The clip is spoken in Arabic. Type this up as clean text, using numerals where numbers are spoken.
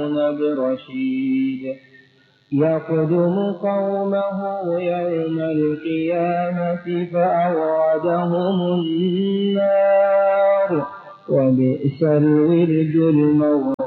برشيد يقدم قومه يوم القيامة فأوردهم النار وبئس الورد المورود